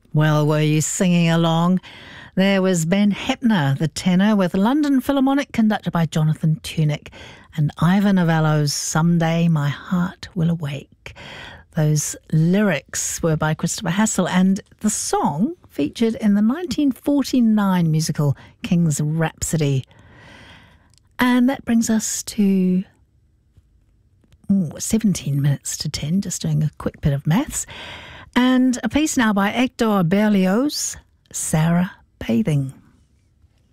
Well, were you singing along? There was Ben Heppner, the tenor, with London Philharmonic, conducted by Jonathan Tunick, and Ivor Novello's Someday My Heart Will Awake. Those lyrics were by Christopher Hassel, and the song featured in the 1949 musical King's Rhapsody. And that brings us to 17 minutes to 10, just doing a quick bit of maths. And a piece now by Hector Berlioz, Sarah Bathing.